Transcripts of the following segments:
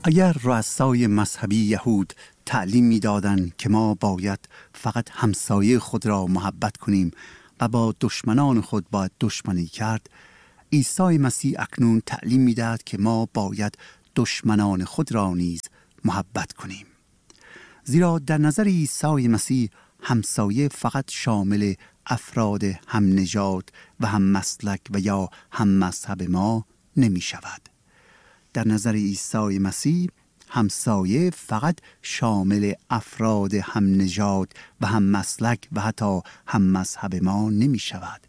اگر رؤسای مذهبی یهود تعلیم می‌دادند که ما باید فقط همسایه خود را محبت کنیم و با دشمنان خود باید دشمنی کرد، عیسی مسیح اکنون تعلیم می‌دهد که ما باید دشمنان خود را نیز محبت کنیم. زیرا در نظر عیسی مسیح همسایه فقط شامل افراد هم نژاد و هم مسلک و یا هم مذهب ما نمی شود. در نظر عیسی مسیح همسایه فقط شامل افراد هم نژاد و هم مسلک و حتی هم مذهب ما نمی شود.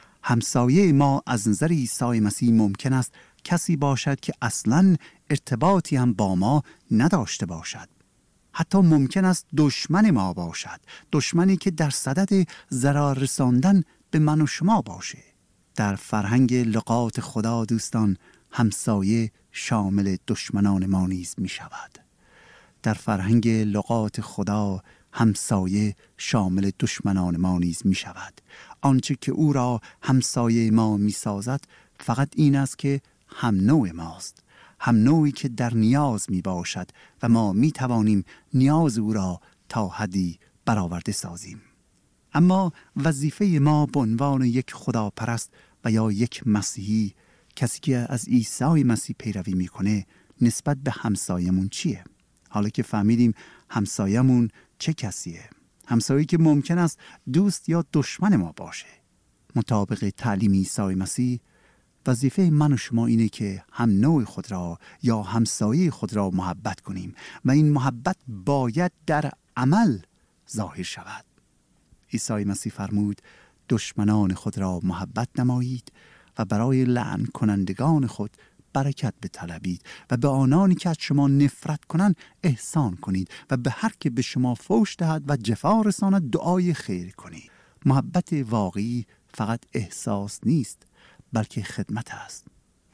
همسایه ما از نظر عیسی مسیح ممکن است کسی باشد که اصلاً ارتباطی هم با ما نداشته باشد. حتی ممکن است دشمن ما باشد، دشمنی که در صدد ضرر رساندن به من و شما باشه. در فرهنگ لغات خدا دوستان، همسایه شامل دشمنان ما نیز می شود. در فرهنگ لغات خدا همسایه شامل دشمنان ما نیز می شود. آنچه که او را همسایه ما می سازد فقط این است که هم نوع ماست، هم نوعی که در نیاز می باشد و ما می توانیم نیاز او را تا حدی برآورده سازیم. اما وظیفه ما به عنوان یک خداپرست و یا یک مسیحی، کسی که از عیسی مسیح پیروی میکنه، نسبت به همسایمون چیه؟ حالا که فهمیدیم همسایمون چه کسیه، همسایه‌ای که ممکن است دوست یا دشمن ما باشه، مطابق تعلیم عیسی مسیح وظیفه من و شما اینه که هم نوع خود را یا همسایه خود را محبت کنیم و این محبت باید در عمل ظاهر شود. عیسی مسیح فرمود دشمنان خود را محبت نمایید و برای لعن کنندگان خود برکت بطلبید و به آنانی که از شما نفرت کنند احسان کنید و به هر که به شما فحش دهد و جفا رساند دعای خیر کنید. محبت واقعی فقط احساس نیست، بلکه خدمت است.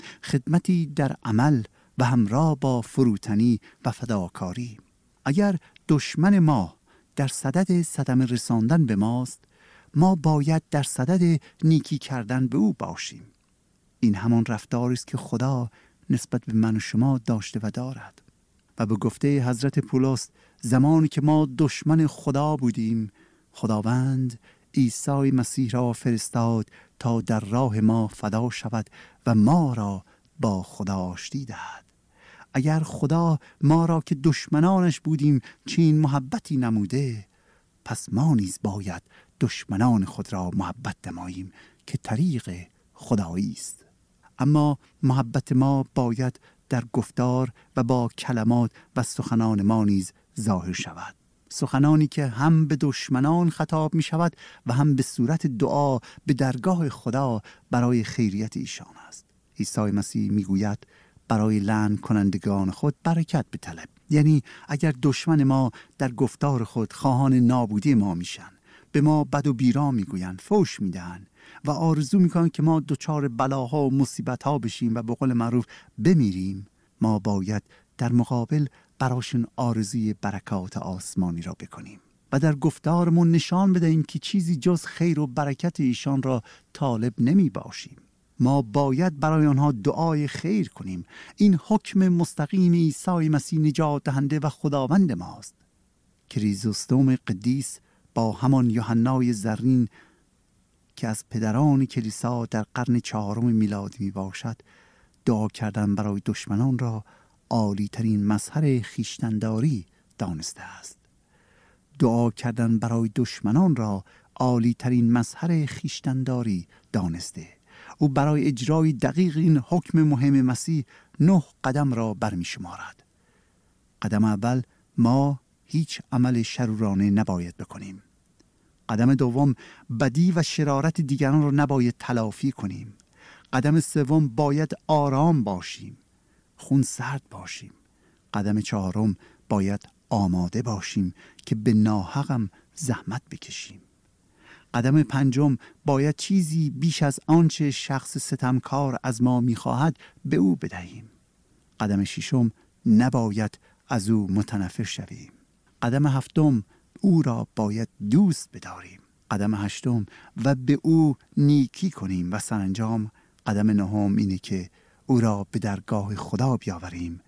خدمتی در عمل و همراه با فروتنی و فداکاری. اگر دشمن ما در صدد صدمه رساندن به ماست، ما باید در صدد نیکی کردن به او باشیم. این همان رفتاری است که خدا نسبت به من و شما داشته و دارد. و به گفته حضرت پولس، زمانی که ما دشمن خدا بودیم، خداوند عیسی مسیح را فرستاد تا در راه ما فدا شود و ما را با خدا آشتی دهد. اگر خدا ما را که دشمنانش بودیم چنین محبتی نموده، پس ما نیز باید دشمنان خود را محبت نماییم که طریق خدایی است. اما محبت ما باید در گفتار و با کلمات و سخنان ما نیز ظاهر شود. سخنانی که هم به دشمنان خطاب می شود و هم به صورت دعا به درگاه خدا برای خیریت ایشان است. عیسی مسیح می گوید برای لعن کنندگان خود برکت بطلب. یعنی اگر دشمن ما در گفتار خود خواهان نابودی ما میشن، به ما بد و بیرا میگوین، فحش میدهن و آرزو میکنن که ما دچار بلاها و مصیبتها بشیم و به قول معروف بمیریم، ما باید در مقابل براشون آرزوی برکات آسمانی را بکنیم و در گفتارمون نشان بدهیم که چیزی جز خیر و برکت ایشان را طالب نمی باشیم. ما باید برای آنها دعای خیر کنیم. این حکم مستقیم عیسی مسیح نجات دهنده و خداوند ماست. کریزوستوم قدیس با همان یوحنای زرین که از پدران کلیسا در قرن 4 میلادی می باشد، دعا کردن برای دشمنان را عالی ترین مظهر خویشتن‌داری دانسته است. دعا کردن برای دشمنان را عالی ترین مظهر خویشتن‌داری دانسته. او برای اجرای دقیق این حکم مهم مسیح 9 قدم را برمی شمارد. قدم اول، ما هیچ عمل شرورانه نباید بکنیم. قدم دوم، بدی و شرارت دیگران را نباید تلافی کنیم. قدم سوم، باید آرام باشیم، خون سرد باشیم. قدم چهارم، باید آماده باشیم که به ناحقم زحمت بکشیم. قدم پنجم، باید چیزی بیش از آنچه شخص ستمکار از ما می‌خواهد به او بدهیم. قدم ششم، نباید از او متنفر شویم. قدم هفتم، او را باید دوست بداریم. قدم هشتم، و به او نیکی کنیم. و سرانجام قدم نهم اینه که او را به درگاه خدا بیاوریم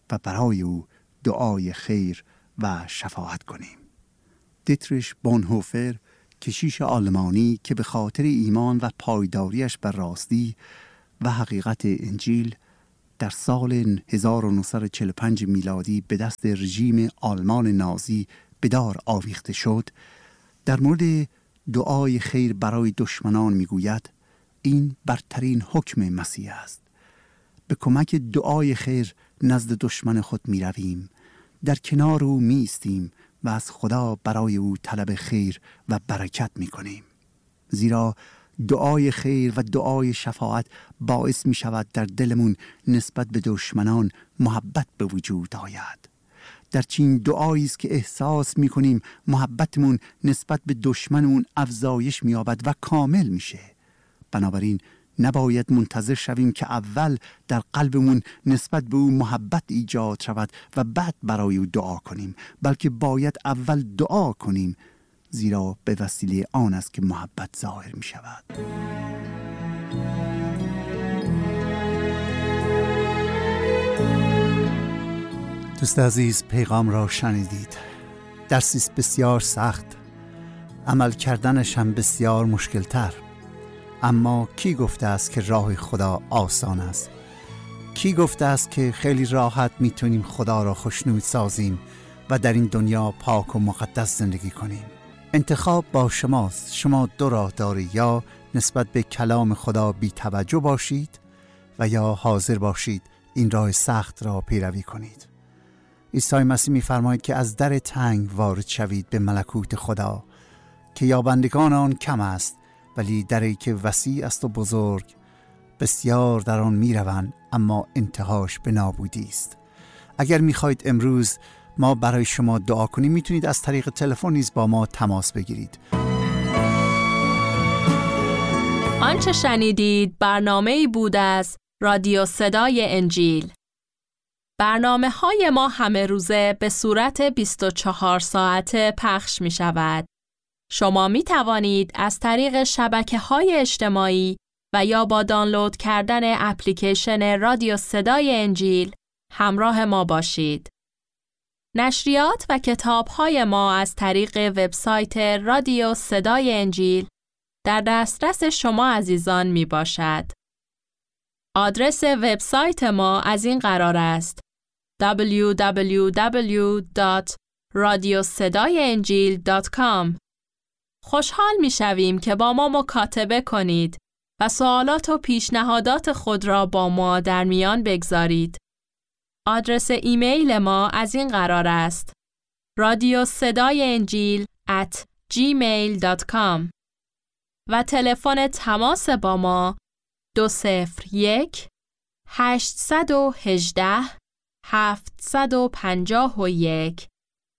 و برای او دعای خیر و شفاعت کنیم. دیتریش بونهوفر، کشیش آلمانی که به خاطر ایمان و پایداریش بر راستی و حقیقت انجیل در سال 1945 میلادی به دست رژیم آلمان نازی به دار آویخته شد، در مورد دعای خیر برای دشمنان میگوید این برترین حکم مسیح است. به کمک دعای خیر نزد دشمن خود می رویم، در کنار او می ایستیم و از خدا برای او طلب خیر و برکت می کنیم. زیرا دعای خیر و دعای شفاعت باعث می شود در دلمون نسبت به دشمنان محبت به وجود آید. در چین دعایی است که احساس می کنیم محبتمون نسبت به دشمنمون افزایش می یابد و کامل میشه. بنابراین نباید منتظر شویم که اول در قلبمون نسبت به او محبت ایجاد شود و بعد برای او دعا کنیم، بلکه باید اول دعا کنیم، زیرا به وسیله آن است که محبت ظاهر می شود. دوست عزیز، پیغام را شنیدید. درسی است بسیار سخت، عمل کردنش هم بسیار مشکلتر. اما کی گفته است که راه خدا آسان است؟ کی گفته است که خیلی راحت میتونیم خدا را خوشنود سازیم و در این دنیا پاک و مقدس زندگی کنیم؟ انتخاب با شماست. شما دو راه دارید، یا نسبت به کلام خدا بی توجه باشید و یا حاضر باشید این راه سخت را پیروی کنید. عیسی مسیح می‌فرماید که از در تنگ وارد شوید به ملکوت خدا، که یابندگان آن کم است، ولی دری که وسیع است و بزرگ، بسیار در آن میروند اما انتهاش به نابودی است. اگر میخواهید امروز ما برای شما دعا کنیم، میتونید از طریق تلفن نیز با ما تماس بگیرید. آنچه شنیدید برنامه‌ای بود از رادیو صدای انجیل. برنامه‌های ما همه روزه به صورت 24 ساعته پخش می شود. شما می توانید از طریق شبکه‌های اجتماعی و یا با دانلود کردن اپلیکیشن رادیو صدای انجیل همراه ما باشید. نشریات و کتاب‌های ما از طریق وبسایت رادیو صدای انجیل در دسترس شما عزیزان می باشد. آدرس وبسایت ما از این قرار است: www.radiosedaienjil.com. خوشحال می شویم که با ما مکاتبه کنید و سوالات و پیشنهادات خود را با ما در میان بگذارید. آدرس ایمیل ما از این قرار است: radiosedaienjil@gmail.com. و تلفن تماس با ما 201 818 751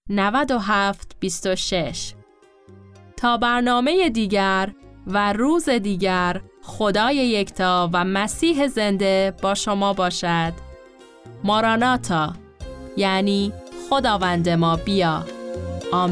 9726. تا برنامه دیگر و روز دیگر، خدای یکتا و مسیح زنده با شما باشد. ماراناتا، یعنی خداوند ما بیا.